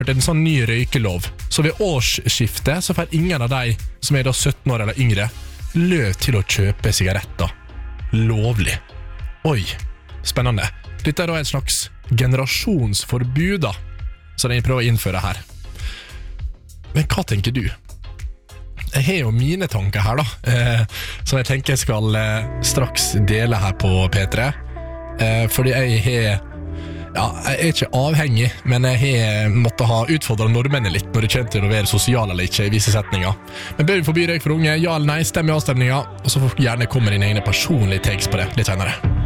en sånn ny røykelov. Så ved årsskiftet så får ingen av de som da 17 år eller yngre løv til å kjøpe sigaretter. Lovlig. Oi, spennende. Dette da en slags generasjonsforbud da, som jeg prøver å innføre her. Men hva tenker du? Jeg har jo mine tanker her da, som jeg tenker jeg skal straks dele her på P3. Fordi jeg er ikke avhengig, men jeg har måttet ha utfordret nordmennene litt når det kommer til å være sosial eller ikke i visse setninger. Men bør vi forby røyk for unge? Ja eller nei? Stem i avstemninga, og så får du gjerne komme dine egne personlige takes på det litt senere.